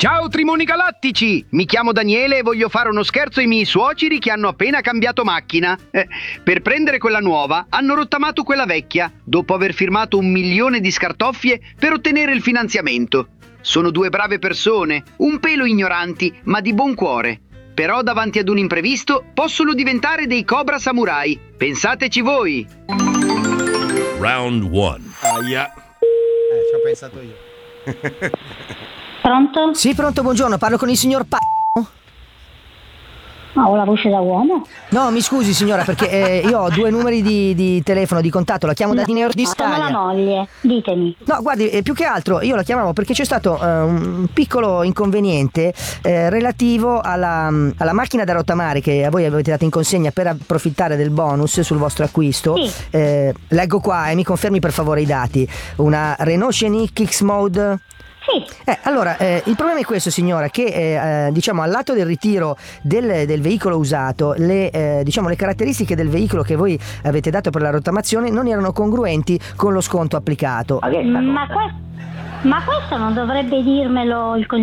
Ciao Trimoni Galattici, mi chiamo Daniele e voglio fare uno scherzo ai miei suoceri che hanno appena cambiato macchina. Per prendere quella nuova hanno rottamato quella vecchia, dopo aver firmato 1 milione di scartoffie per ottenere il finanziamento. Sono 2 brave persone, un pelo ignoranti, ma di buon cuore. Però davanti ad un imprevisto possono diventare dei cobra samurai. Pensateci voi. Round 1. Aia. Ci ho pensato io. Pronto? Sì, pronto, buongiorno, parlo con il signor Ah, ho la voce da uomo? No, mi scusi signora, perché io ho 2 numeri di telefono di contatto, la chiamo da Dinero di Sono la Italia. moglie, ditemi. No, guardi, più che altro io la chiamavo perché c'è stato un piccolo inconveniente relativo alla macchina da rottamare che a voi avete dato in consegna per approfittare del bonus sul vostro acquisto. Sì. Leggo qua e mi confermi per favore i dati. Una Renault Scenic X-Mode. Sì. Allora, il problema è questo signora, che diciamo al lato del ritiro del veicolo usato, le caratteristiche del veicolo che voi avete dato per la rottamazione non erano congruenti con lo sconto applicato. Ma questo non dovrebbe dirmelo il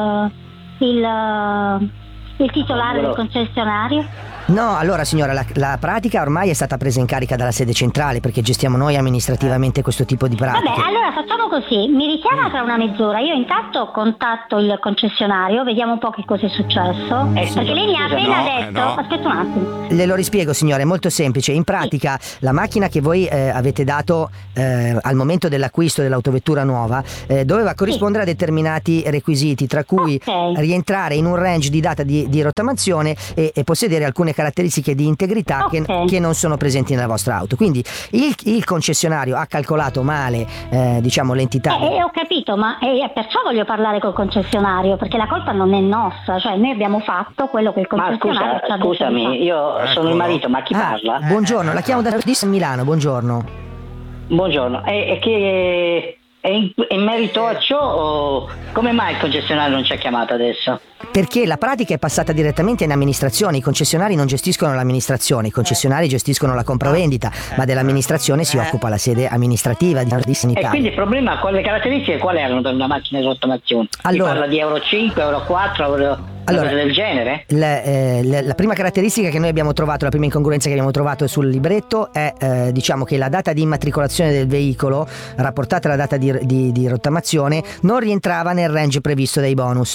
titolare del concessionario? No, allora signora, la pratica ormai è stata presa in carica dalla sede centrale perché gestiamo noi amministrativamente questo tipo di pratiche. Vabbè, allora facciamo così, mi richiama tra una mezz'ora, io intanto contatto il concessionario, vediamo un po' che cosa è successo, perché lei mi ha appena detto, aspetta un attimo. Le rispiego signora, è molto semplice. In pratica la macchina che voi avete dato al momento dell'acquisto dell'autovettura nuova doveva corrispondere a determinati requisiti, tra cui rientrare in un range di data di rottamazione e possedere alcune caratteristiche di integrità che non sono presenti nella vostra auto. Quindi il concessionario ha calcolato male diciamo l'entità. Ho capito, ma perciò voglio parlare col concessionario, perché la colpa non è nostra, cioè noi abbiamo fatto quello che il concessionario ci ha detto. Scusami, io sono il marito, ma chi parla? Buongiorno, la chiamo da Milano, buongiorno. Buongiorno, e che in merito a ciò, come mai il concessionario non ci ha chiamato adesso? Perché la pratica è passata direttamente in amministrazione, i concessionari non gestiscono l'amministrazione, i concessionari gestiscono la compravendita, ma dell'amministrazione si occupa la sede amministrativa di Italia. E quindi il problema, quali caratteristiche quali erano per una macchina di rottamazione? Allora, si parla di Euro 5, Euro 4, cose del genere? La prima caratteristica che noi abbiamo trovato, la prima incongruenza che abbiamo trovato sul libretto è diciamo che la data di immatricolazione del veicolo rapportata alla data di rottamazione non rientrava nel range previsto dai bonus.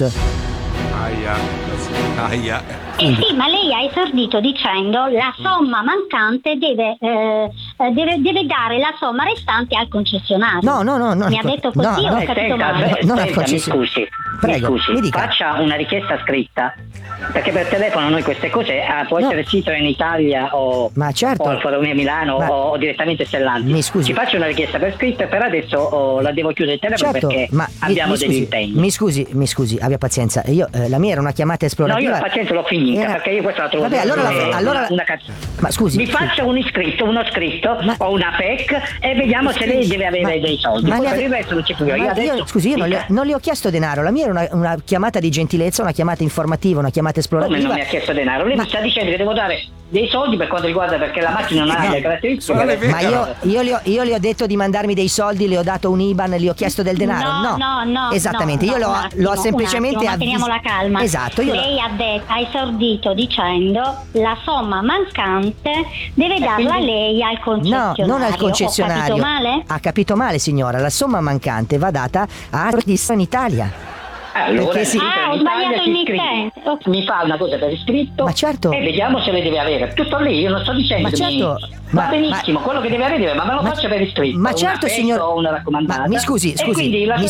Aia. Sì, ma lei ha esordito dicendo la somma mancante deve dare la somma restante al concessionario. No. Mi ha detto così, ho capito male. Mi scusi, mi dica. Faccia una richiesta scritta, perché per telefono noi queste cose può essere sito in Italia o al Foro Milano o direttamente Stellantis. Mi scusi. Ci faccia una richiesta per scritto e per adesso la devo chiudere il telefono perché abbiamo degli impegni. Mi scusi, abbia pazienza. La mia era una chiamata esplorativa. No, io la pazienza l'ho finita perché io questa la trovo. Vabbè, allora ma scusi. Mi faccia uno scritto o una PEC e vediamo se lei deve avere dei soldi. Poi per il resto non ci più. Io non le ho chiesto denaro, la mia era una chiamata di gentilezza, una chiamata informativa, una chiamata esplorativa. Come non mi ha chiesto denaro? Lei mi sta dicendo che devo dare dei soldi per quanto riguarda perché la macchina non ha le caratteristiche. Ma io le ho detto di mandarmi dei soldi, le ho dato un IBAN, le ho chiesto del denaro. No. Esattamente, io l'ho semplicemente teniamo la calma. Esatto, lei ha esordito dicendo la somma mancante deve darla lei al concessionario. No, non al concessionario. Ho capito male? Ha capito male signora, la somma mancante va data a in Italia. Allora, ho sbagliato il mittente. Mi fa una cosa per iscritto. Ma certo. E vediamo se le deve avere. Tutto lì, io non sto dicendo. Ma certo. Va benissimo, quello che deve avere, ma me lo faccia per iscritto. Ma certo, signor. O una raccomandata. Ma mi scusi. Mi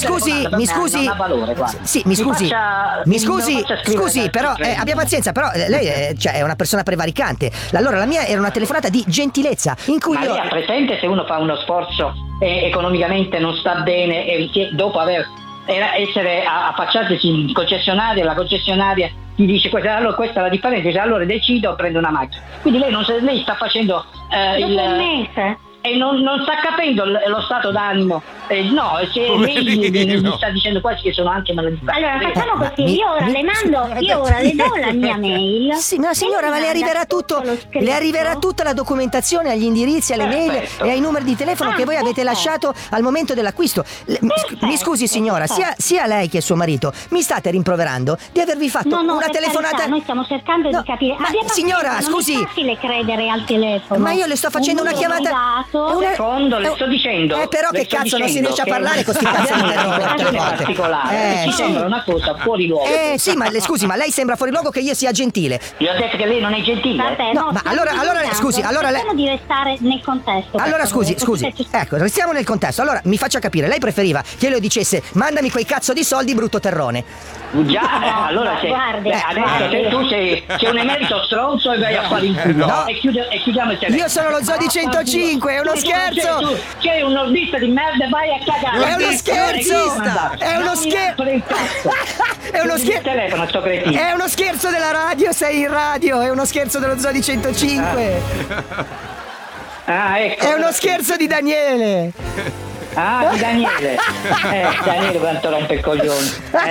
scusi, però abbia pazienza, però lei è una persona prevaricante. Allora la mia era una telefonata di gentilezza in cui lei ha presente se uno fa uno sforzo e economicamente non sta bene e dopo affacciarsi in concessionaria, la concessionaria ti dice questa è la differenza, allora decido, prendo una macchina. Quindi lei sta facendo dopo un mese e non sta capendo lo stato d'animo No, se lei mi sta dicendo quasi che sono anche maledetta. Allora facciamo così, io ora le do la mia mail. Sì, ma signora, ma le arriverà tutto, le arriverà tutta la documentazione agli indirizzi, alle mail e ai numeri di telefono che voi avete lasciato al momento dell'acquisto. Mi scusi signora, sia lei che suo marito mi state rimproverando di avervi fatto una telefonata. Carità, noi stiamo cercando di capire. Signora, scusi. Non è facile credere al telefono. Ma io le sto facendo una chiamata. Secondo, le sto dicendo. Però che cazzo non si riesce a parlare con sti cazzo di particolare. Ci sembra una cosa fuori luogo. Sì, ma scusi, ma lei sembra fuori luogo che io sia gentile. Io ho detto che lei non è gentile. Vabbè, no, ma allora scusi, allora lei di restare nel contesto. Allora scusi. Ecco, restiamo nel contesto. Allora mi faccia capire, lei preferiva che io le dicesse mandami quei cazzo di soldi, brutto terrone. Già, allora adesso tu sei un emerito stronzo e vai a fare in culo. E chiudiamo il telefono. Io sono lo Zodi 105, è uno scherzo. Sei un nordista di merda e vai a cagare. È uno scherzo. È uno scherzo. È uno scherzo. Telefono, sto cretino. È uno scherzo della radio, sei in radio. È uno scherzo dello Zodi 105. Ecco. È uno scherzo di Daniele. Di Daniele. Daniele quanto rompe il coglione.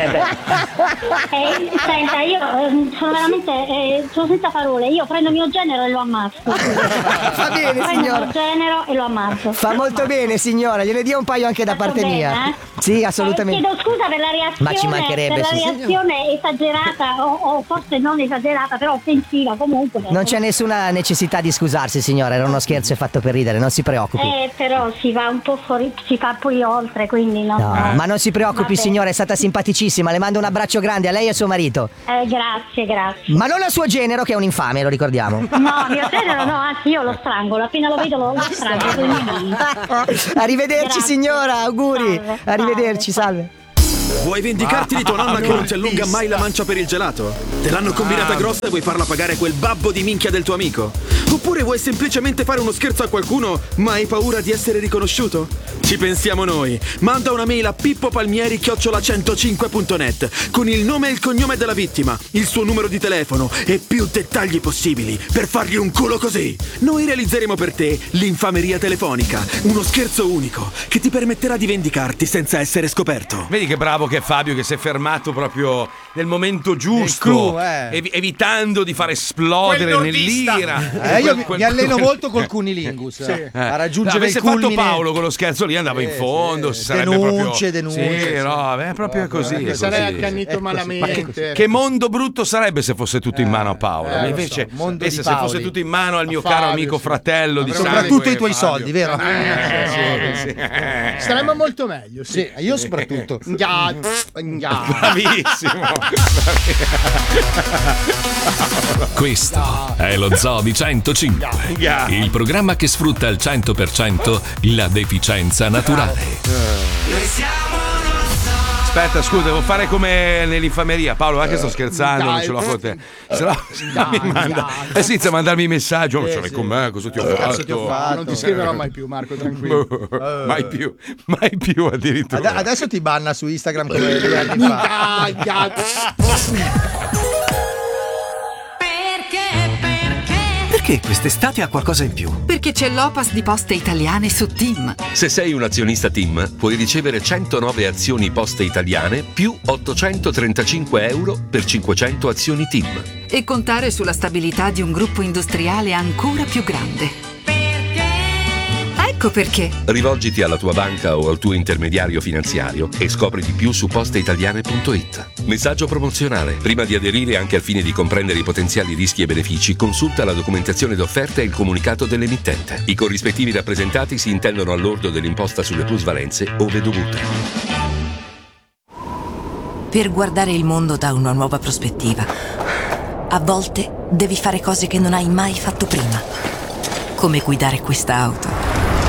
Senta, io sono veramente sono senza parole. Io prendo il mio genero e lo ammazzo. Va bene, signora. Prendo il mio genero e lo ammazzo. Fa molto bene, signora. Gliene dia un paio anche da parte mia. Sì, assolutamente. Chiedo scusa per la reazione. Ma ci mancherebbe, per la reazione esagerata o forse non esagerata, però offensiva comunque. Non c'è nessuna necessità di scusarsi, signora. Era uno scherzo fatto per ridere, non si preoccupi. Però si va un po' fuori, si fa poi oltre, quindi no. Ma non si preoccupi, signora, è stata simpaticissima. Le mando un abbraccio grande a lei e a suo marito. Grazie. Ma non al suo genero, che è un infame, lo ricordiamo. No, mio genero no, anzi io lo strangolo. Appena lo vedo lo strangolo. Arrivederci, signora, auguri. Arrivederci, salve. Vuoi vendicarti di tua nonna che non ti allunga mai la mancia per il gelato? Te l'hanno combinata grossa e vuoi farla pagare quel babbo di minchia del tuo amico? Oppure vuoi semplicemente fare uno scherzo a qualcuno ma hai paura di essere riconosciuto? Ci pensiamo noi. Manda una mail a pippopalmieri@105.net con il nome e il cognome della vittima, il suo numero di telefono e più dettagli possibili per fargli un culo così. Noi realizzeremo per te l'infameria telefonica, uno scherzo unico che ti permetterà di vendicarti senza essere scoperto. Vedi che bravo che è Fabio, che si è fermato proprio nel momento giusto, evitando di far esplodere nell'ira. Io mi alleno molto col cunilingus a raggiungere il culmine. Avesse fatto Paolo quello scherzo lì andava in fondo, si sarebbe denunce. Sì, no, è proprio così. Sarei accannito malamente. Che mondo brutto sarebbe se fosse tutto in mano a Paolo. Invece se fosse tutto in mano al mio caro amico fratello di sangue. Soprattutto i tuoi soldi, vero? Saremmo molto meglio. Sì, io soprattutto. Bravissimo. Questo è lo Zodi 105, il programma che sfrutta al 100% la deficienza naturale. Aspetta, scusa, devo fare come nell'infameria. Paolo, anche sto scherzando, non ce l'ho con te. Se no, mi manda. Inizia a mandarmi i messaggi. Non ce l'hai con me, cosa ti ho fatto? Non ti scriverò mai più, Marco, tranquillo. Mai più addirittura. Adesso ti banna su Instagram come 2 anni fa. Perché quest'estate ha qualcosa in più? Perché c'è l'Opas di Poste Italiane su TIM. Se sei un azionista TIM, puoi ricevere 109 azioni Poste Italiane più 835 euro per 500 azioni TIM. E contare sulla stabilità di un gruppo industriale ancora più grande. Ecco perché. Rivolgiti alla tua banca o al tuo intermediario finanziario e scopri di più su posteitaliane.it. Messaggio promozionale. Prima di aderire, anche al fine di comprendere i potenziali rischi e benefici, consulta la documentazione d'offerta e il comunicato dell'emittente. I corrispettivi rappresentati si intendono al lordo dell'imposta sulle plusvalenze ove dovute. Per guardare il mondo da una nuova prospettiva, a volte devi fare cose che non hai mai fatto prima. Come guidare questa auto.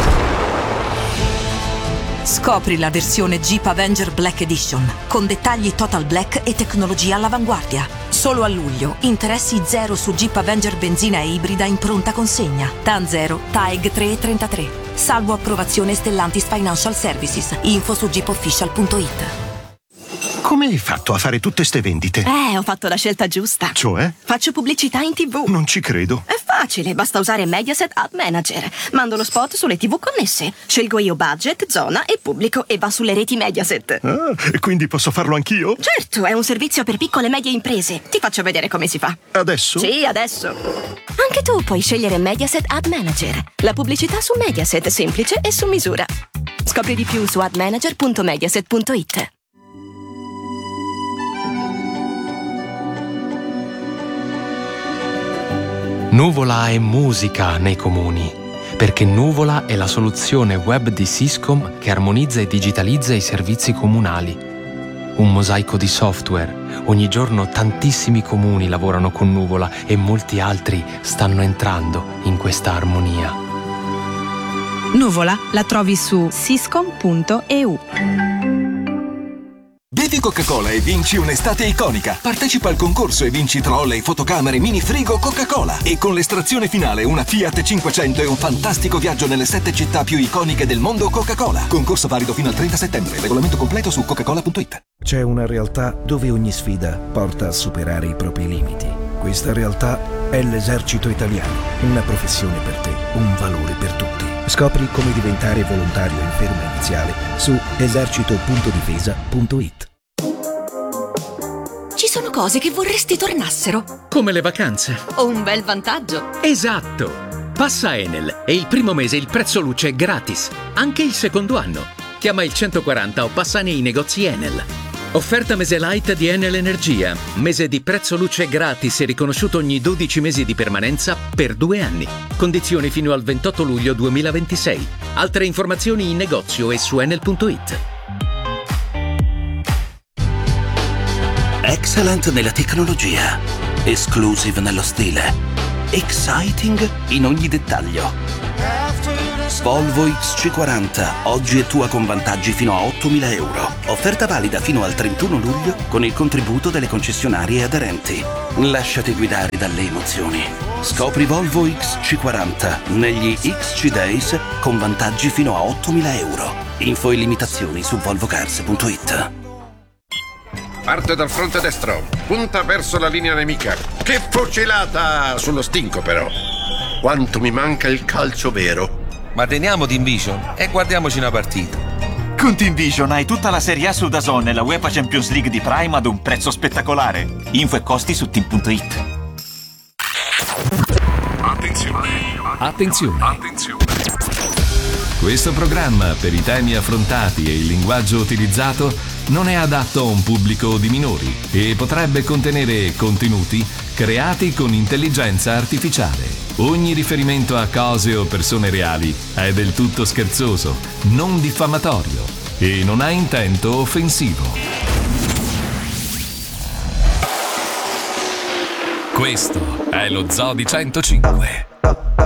Scopri la versione Jeep Avenger Black Edition, con dettagli total black e tecnologia all'avanguardia. Solo a luglio, interessi zero su Jeep Avenger benzina e ibrida in pronta consegna. TAN 0, TAEG 3,33. Salvo approvazione Stellantis Financial Services. Info su jeepofficial.it. Come hai fatto a fare tutte ste vendite? Ho fatto la scelta giusta. Cioè? Faccio pubblicità in TV. Non ci credo. È facile, basta usare Mediaset Ad Manager. Mando lo spot sulle TV connesse. Scelgo io budget, zona e pubblico e va sulle reti Mediaset. E quindi posso farlo anch'io? Certo, è un servizio per piccole e medie imprese. Ti faccio vedere come si fa. Adesso? Sì, adesso. Anche tu puoi scegliere Mediaset Ad Manager. La pubblicità su Mediaset, semplice e su misura. Scopri di più su admanager.mediaset.it. Nuvola è musica nei comuni, perché Nuvola è la soluzione web di Syscom che armonizza e digitalizza i servizi comunali. Un mosaico di software. Ogni giorno tantissimi comuni lavorano con Nuvola e molti altri stanno entrando in questa armonia. Nuvola la trovi su syscom.eu. Bevi Coca-Cola e vinci un'estate iconica. Partecipa al concorso e vinci trolley, fotocamere, mini frigo Coca-Cola. E con l'estrazione finale una Fiat 500 e un fantastico viaggio nelle 7 città più iconiche del mondo Coca-Cola. Concorso valido fino al 30 settembre. Regolamento completo su coca-cola.it. C'è una realtà dove ogni sfida porta a superare i propri limiti. Questa realtà è l'Esercito Italiano. Una professione per te, un valore per tutti. Scopri come diventare volontario in ferma iniziale su esercito.difesa.it. Ci sono cose che vorresti tornassero. Come le vacanze. O un bel vantaggio. Esatto! Passa Enel e il primo mese il prezzo luce è gratis. Anche il secondo anno. Chiama il 140 o passa nei negozi Enel. Offerta mese light di Enel Energia. Mese di prezzo luce gratis e riconosciuto ogni 12 mesi di permanenza per 2 anni. Condizioni fino al 28 luglio 2026. Altre informazioni in negozio e su enel.it. Excellent nella tecnologia, exclusive nello stile, exciting in ogni dettaglio. Volvo XC40, oggi è tua con vantaggi fino a 8.000 euro. Offerta valida fino al 31 luglio con il contributo delle concessionarie aderenti. Lasciati guidare dalle emozioni. Scopri Volvo XC40 negli XC Days con vantaggi fino a 8.000 euro. Info e limitazioni su volvocars.it. Parte dal fronte destro, punta verso la linea nemica. Che fucilata! Sullo stinco però. Quanto mi manca il calcio vero. Ma teniamo Team Vision e guardiamoci una partita. Con Team Vision hai tutta la Serie A su DAZN e la UEFA Champions League di Prime ad un prezzo spettacolare. Info e costi su team.it. Attenzione. Questo programma, per i temi affrontati e il linguaggio utilizzato, non è adatto a un pubblico di minori e potrebbe contenere contenuti creati con intelligenza artificiale. Ogni riferimento a cose o persone reali è del tutto scherzoso, non diffamatorio e non ha intento offensivo. Questo è lo Zoo di 105.